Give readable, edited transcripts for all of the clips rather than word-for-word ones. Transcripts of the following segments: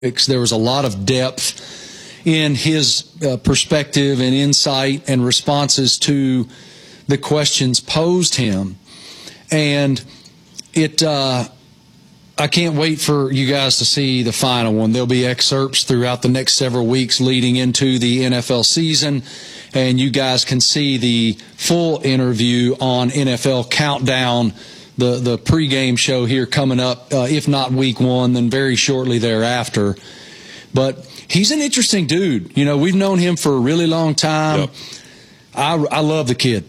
There was a lot of depth in his perspective and insight and responses to the questions posed him. And I can't wait for you guys to see the final one. There'll be excerpts throughout the next several weeks leading into the NFL season, and you guys can see the full interview on NFL Countdown, the pregame show here coming up, if not week one, then very shortly thereafter. But he's an interesting dude. You know, we've known him for a really long time. Yep. I love the kid.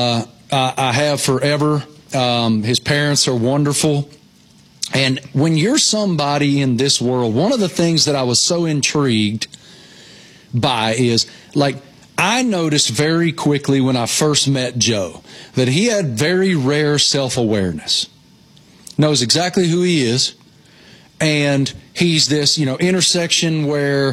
I have forever. His parents are wonderful. And when you're somebody in this world, one of the things that I was so intrigued by is, like, I noticed very quickly when I first met Joe that he had very rare self-awareness, knows exactly who he is, and he's this, intersection where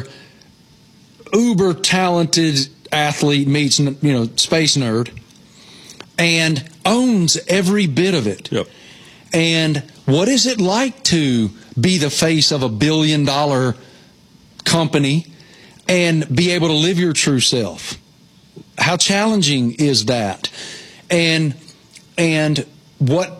uber talented athlete meets, space nerd, and owns every bit of it. Yep. And what is it like to be the face of $1 billion company and be able to live your true self? How challenging is that? And what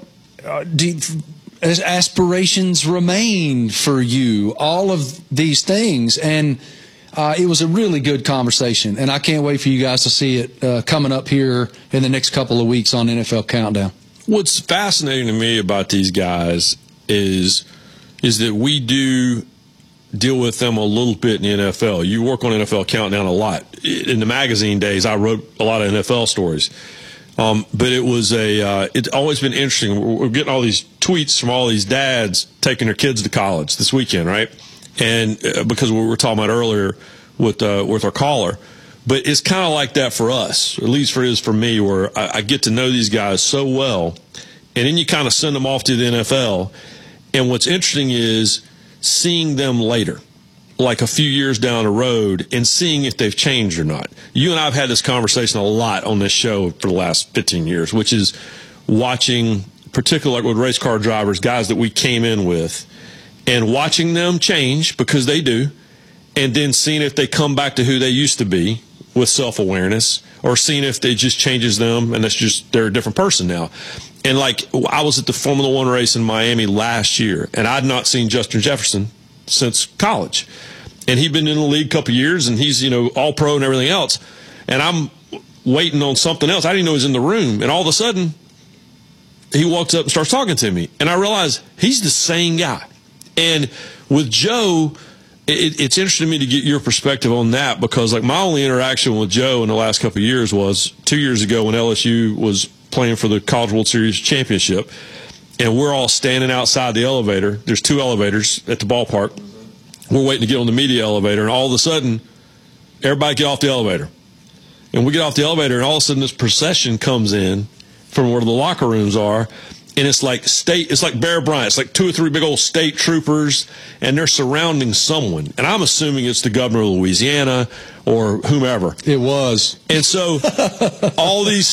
as aspirations remain for you? All of these things. And it was a really good conversation, and I can't wait for you guys to see it coming up here in the next couple of weeks on NFL Countdown. What's fascinating to me about these guys is that we do deal with them a little bit in the NFL. You work on NFL Countdown a lot. In the magazine days, I wrote a lot of NFL stories. But it's always been interesting. We're getting all these tweets from all these dads taking their kids to college this weekend, right? And because we were talking about earlier with our caller. But it's kind of like that for us, at least it is for me, where I get to know these guys so well, and then you kind of send them off to the NFL. And what's interesting is seeing them later, like a few years down the road, and seeing if they've changed or not. You and I have had this conversation a lot on this show for the last 15 years, which is watching, particularly like with race car drivers, guys that we came in with, and watching them change, because they do, and then seeing if they come back to who they used to be with self-awareness, or seeing if it just changes them and they're a different person now. And like, I was at the Formula One race in Miami last year, and I'd not seen Justin Jefferson since college. And he'd been in the league a couple of years, and he's, all pro and everything else. And I'm waiting on something else. I didn't know he was in the room. And all of a sudden, he walks up and starts talking to me. And I realize he's the same guy. And with Joe, it's interesting to me to get your perspective on that, because like my only interaction with Joe in the last couple of years was 2 years ago when LSU was playing for the College World Series championship, and we're all standing outside the elevator. There's 2 elevators at the ballpark. We're waiting to get on the media elevator, and all of a sudden, everybody get off the elevator. And we get off the elevator, and all of a sudden this procession comes in from where the locker rooms are. And it's like Bear Bryant. It's like 2 or 3 big old state troopers, and they're surrounding someone. And I'm assuming it's the governor of Louisiana or whomever. It was. And so all these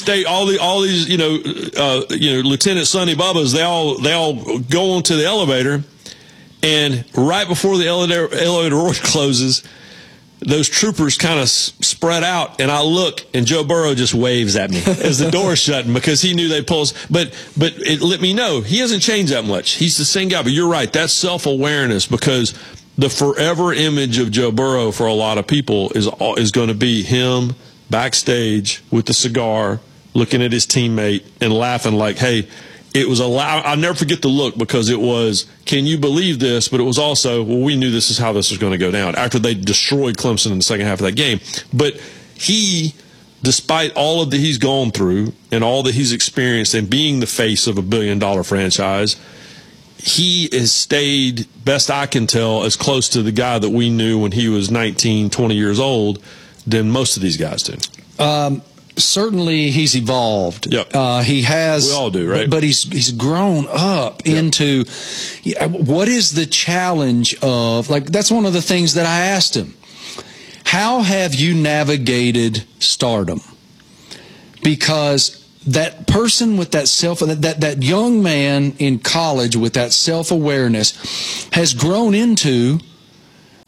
Lieutenant Sonny Bubbas, they all go onto the elevator, and right before the elevator door closes, those troopers kind of spread out, and I look, and Joe Burrow just waves at me as the door is shutting, because he knew they'd pull us. But it let me know he hasn't changed that much. He's the same guy. But you're right, that's self-awareness, because the forever image of Joe Burrow for a lot of people is going to be him backstage with the cigar, looking at his teammate and laughing like, hey, it was I'll never forget the look, because it was, can you believe this? But it was also, well, we knew this is how this was going to go down after they destroyed Clemson in the second half of that game. But he, despite all of that he's gone through and all that he's experienced and being the face of $1 billion franchise, he has stayed, best I can tell, as close to the guy that we knew when he was 19, 20 years old than most of these guys do. Certainly, he's evolved. Yep. He has. We all do, right? But he's grown up into. What is the challenge of? Like, that's one of the things that I asked him. How have you navigated stardom? Because that person with that that young man in college with that self-awareness has grown into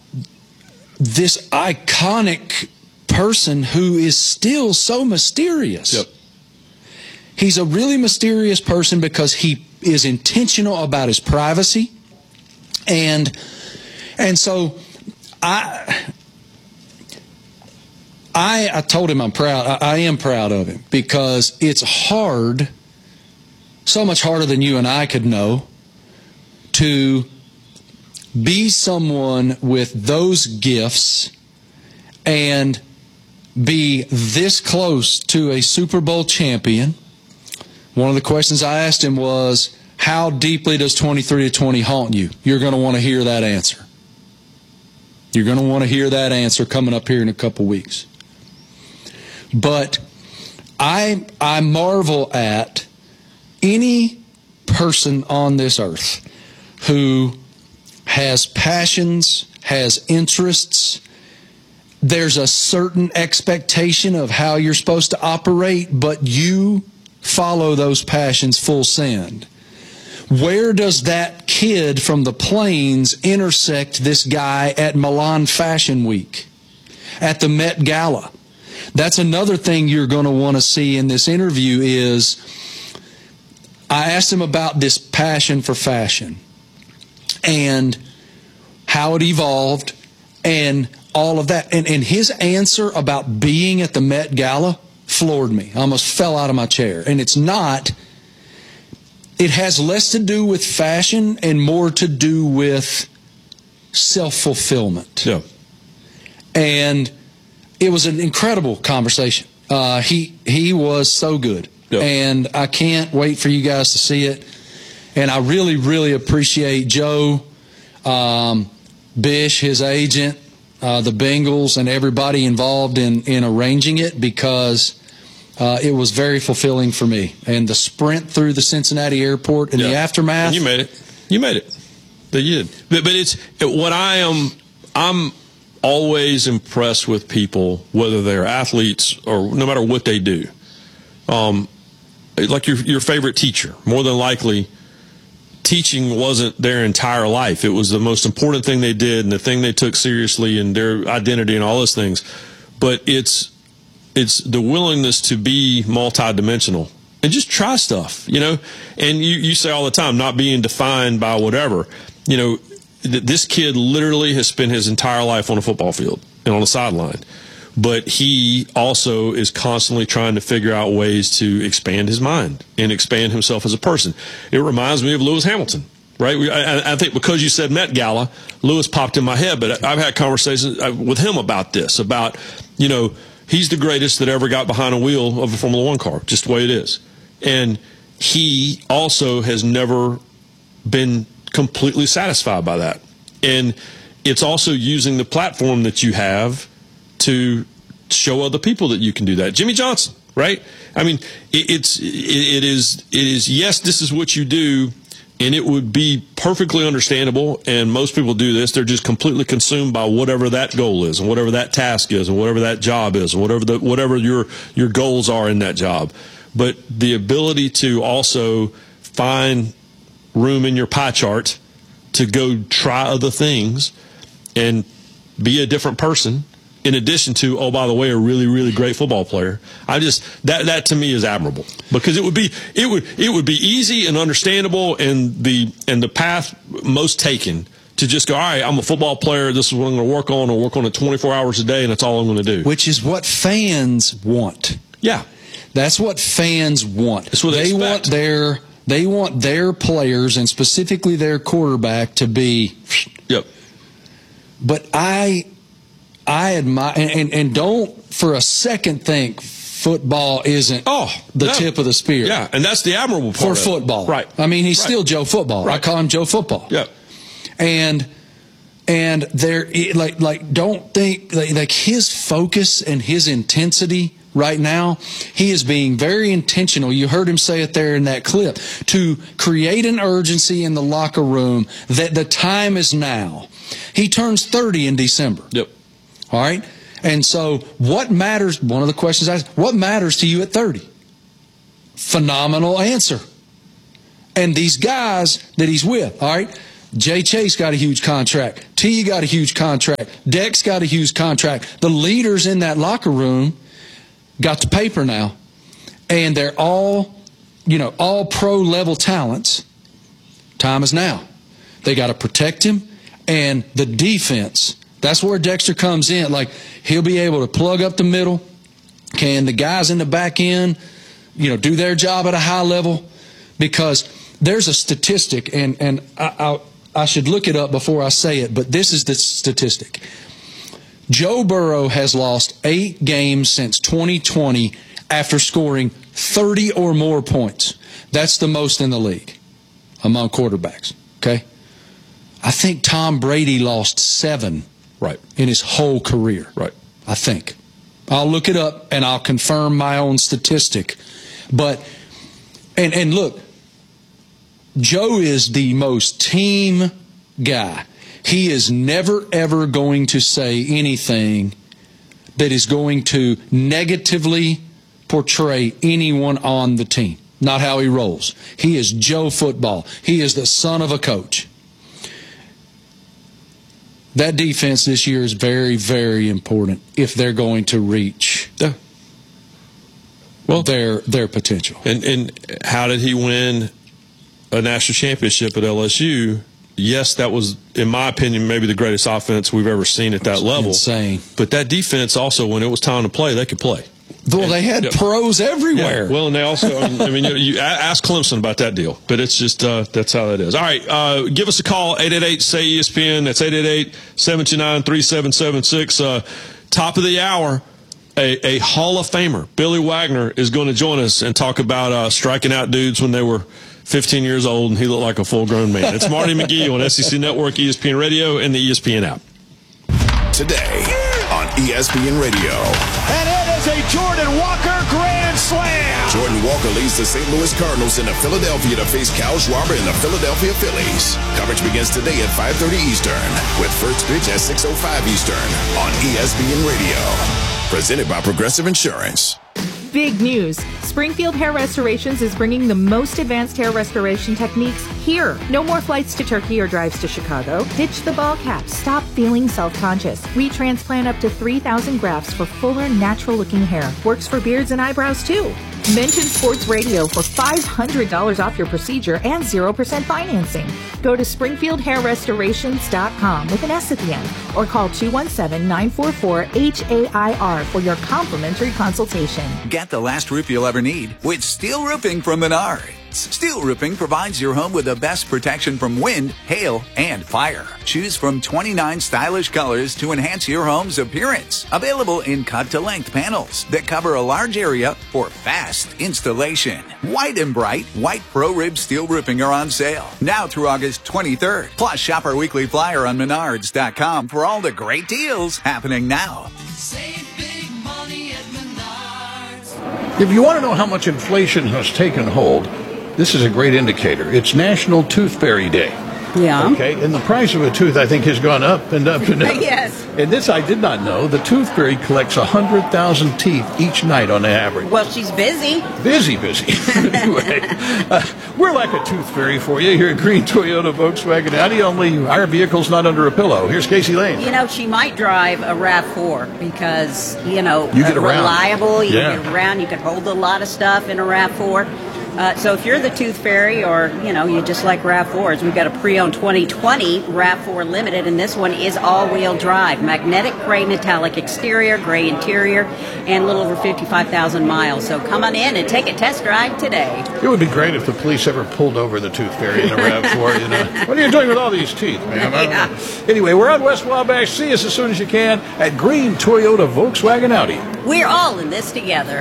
this iconic person who is still so mysterious. Yep. He's a really mysterious person because he is intentional about his privacy. And so I told him I'm proud. I am proud of him because it's hard, so much harder than you and I could know, to be someone with those gifts and be this close to a Super Bowl champion. One of the questions I asked him was, how deeply does 23-20 haunt you? You're going to want to hear that answer. You're going to want to hear that answer coming up here in a couple weeks. But I marvel at any person on this earth who has passions, has interests. There's a certain expectation of how you're supposed to operate, but you follow those passions full send. Where does that kid from the Plains intersect this guy at Milan Fashion Week, at the Met Gala? That's another thing you're going to want to see in this interview is I asked him about this passion for fashion and how it evolved and all of that. And his answer about being at the Met Gala floored me. I almost fell out of my chair. And it has less to do with fashion and more to do with self-fulfillment. Yeah. And it was an incredible conversation. He was so good. Yeah. And I can't wait for you guys to see it. And I really, really appreciate Joe, Bish, his agent, the Bengals, and everybody involved in arranging it because it was very fulfilling for me. And the sprint through the Cincinnati airport and the aftermath. And you made it. You made it. You did. But it's what I'm always impressed with people, whether they're athletes or no matter what they do. Like your favorite teacher, more than likely, teaching wasn't their entire life. It was the most important thing they did and the thing they took seriously and their identity and all those things. But it's the willingness to be multidimensional and just try stuff, you know. And you say all the time, not being defined by whatever. You know, this kid literally has spent his entire life on a football field and on the sideline. But he also is constantly trying to figure out ways to expand his mind and expand himself as a person. It reminds me of Lewis Hamilton, right? I think because you said Met Gala, Lewis popped in my head, but I've had conversations with him about this, about, you know, he's the greatest that ever got behind a wheel of a Formula One car, just the way it is. And he also has never been completely satisfied by that. And it's also using the platform that you have to show other people that you can do that. Jimmy Johnson, right? I mean, it is yes, this is what you do, and it would be perfectly understandable, and most people do this. They're just completely consumed by whatever that goal is and whatever that task is and whatever that job is and whatever your goals are in that job. But the ability to also find room in your pie chart to go try other things and be a different person, in addition to, oh, by the way, a really, really great football player. That to me is admirable, because it would be easy and understandable, and the path most taken to just go, all right, I'm a football player. This is what I'm going to work on. I'll work on it 24 hours a day, and that's all I'm going to do. Which is what fans want. Yeah, that's what fans want. That's what they expect. They want their players, and specifically their quarterback, to be. Yep. But I admire, and don't for a second think football isn't the tip of the spear. Yeah, and that's the admirable part for of football. It. Right. I mean, he's still Joe Football. Right. I call him Joe Football. Yeah. And there, like, don't think like his focus and his intensity right now. He is being very intentional. You heard him say it there in that clip, to create an urgency in the locker room that the time is now. He turns 30 in December. Yep. All right? And so what matters, one of the questions I asked, what matters to you at 30? Phenomenal answer. And these guys that he's with, all right, Jay Chase got a huge contract. T got a huge contract. Dex got a huge contract. The leaders in that locker room got the paper now. And they're all pro level talents. Time is now. They got to protect him. And the defense, that's where Dexter comes in. Like, he'll be able to plug up the middle. Can the guys in the back end, do their job at a high level? Because there's a statistic, and I should look it up before I say it, but this is the statistic. Joe Burrow has lost 8 games since 2020 after scoring 30 or more points. That's the most in the league among quarterbacks, okay? I think Tom Brady lost 7 in his whole career. Right. I think. I'll look it up and I'll confirm my own statistic. But, and look, Joe is the most team guy. He is never, ever going to say anything that is going to negatively portray anyone on the team. Not how he rolls. He is Joe football. He is the son of a coach. That defense this year is very, very important if they're going to reach their potential. And how did he win a national championship at LSU? Yes, that was, in my opinion, maybe the greatest offense we've ever seen at that level. Insane. But that defense also, when it was time to play, they could play. Well, they had pros everywhere. Yeah. Well, and they also, you ask Clemson about that deal, but it's just, that's how that is. All right, give us a call, 888-SAY-ESPN. That's 888-729-3776. Top of the hour, a Hall of Famer, Billy Wagner, is going to join us and talk about striking out dudes when they were 15 years old and he looked like a full-grown man. It's Marty McGee on SEC Network, ESPN Radio, and the ESPN app. Today on ESPN Radio. And it is a Jordan Walker grand slam. Jordan Walker leads the St. Louis Cardinals into Philadelphia to face Kyle Schwarber and the Philadelphia Phillies. Coverage begins today at 5:30 Eastern with first pitch at 6:05 Eastern on ESPN Radio. Presented by Progressive Insurance. Big news. Springfield Hair Restorations is bringing the most advanced hair restoration techniques here. No more flights to Turkey or drives to Chicago. Ditch the ball cap. Stop feeling self-conscious. Retransplant up to 3,000 grafts for fuller, natural-looking hair. Works for beards and eyebrows, too. Mention Sports Radio for $500 off your procedure and 0% financing. Go to SpringfieldHairRestorations.com with an S at the end or call 217-944-HAIR for your complimentary consultation. Get the last roof you'll ever need with steel roofing from Menards. Steel roofing provides your home with the best protection from wind, hail, and fire. Choose from 29 stylish colors to enhance your home's appearance. Available in cut-to-length panels that cover a large area for fast installation. White and bright, white Pro-Rib steel roofing are on sale now through August 23rd. Plus, shop our weekly flyer on Menards.com for all the great deals happening now. Save big money at Menards. If you want to know how much inflation has taken hold, this is a great indicator. It's National Tooth Fairy Day. Yeah. Okay, and the price of a tooth, I think, has gone up and up and up. Yes. And this I did not know. The Tooth Fairy collects 100,000 teeth each night on average. Well, she's busy. Busy. Anyway, we're like a Tooth Fairy for you here at Green Toyota Volkswagen Audi, only our vehicle's not under a pillow. Here's Casey Lane. She might drive a RAV4 because, you get around. Reliable, you get around, you can hold a lot of stuff in a RAV4. So if you're the Tooth Fairy or, you just like RAV4s, we've got a pre-owned 2020 RAV4 Limited, and this one is all-wheel drive. Magnetic gray metallic exterior, gray interior, and a little over 55,000 miles. So come on in and take a test drive today. It would be great if the police ever pulled over the Tooth Fairy in a RAV4. What are you doing with all these teeth, man? Yeah. Anyway, we're on West Wabash. See us as soon as you can at Green Toyota Volkswagen Audi. We're all in this together.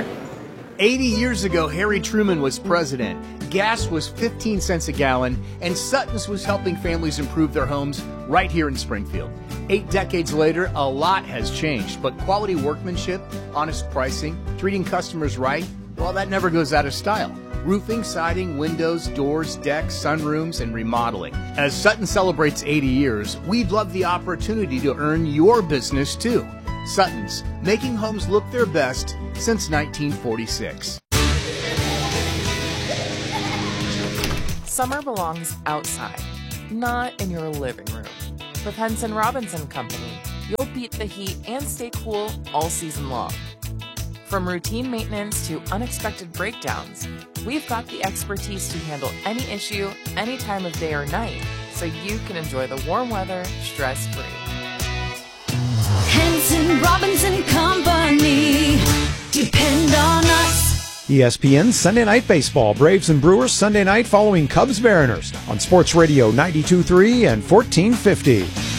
80 years ago, Harry Truman was president. Gas was 15 cents a gallon, and Sutton's was helping families improve their homes right here in Springfield. 8 decades later, a lot has changed, but quality workmanship, honest pricing, treating customers right, well, that never goes out of style. Roofing, siding, windows, doors, decks, sunrooms, and remodeling. As Sutton celebrates 80 years, we'd love the opportunity to earn your business too. Sutton's, making homes look their best since 1946. Summer belongs outside. not in your living room. With Henson Robinson Company, you'll beat the heat and stay cool all season long. From routine maintenance to unexpected breakdowns, we've got the expertise to handle any issue, any time of day or night, so you can enjoy the warm weather stress-free. Henson Robinson Company. Depend on us. ESPN Sunday Night Baseball. Braves and Brewers Sunday night following Cubs Mariners on Sports Radio 92.3 and 1450.